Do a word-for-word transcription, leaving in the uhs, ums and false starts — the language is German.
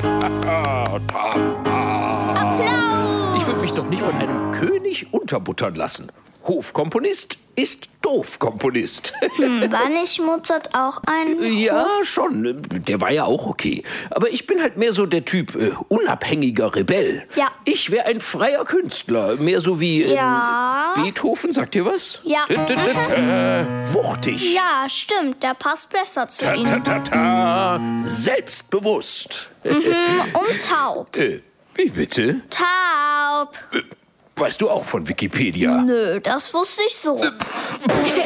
Applaus! Ich würde mich doch nicht von einem König unterbuttern lassen. Hofkomponist ist Doofkomponist. Hm, war nicht Mozart auch ein Ja, Hof? schon. Der war ja auch okay. Aber ich bin halt mehr so der Typ äh, unabhängiger Rebell. Ja. Ich wäre ein freier Künstler. Mehr so wie ähm, Ja. Beethoven, sagt ihr was? Ja. Äh, äh, wuchtig. Ja, stimmt, der passt besser zu Ta, ta, Ihnen. ta, ta. Selbstbewusst. Und taub. äh, wie bitte? Taub. Weißt du auch von Wikipedia? Nö, das wusste ich so.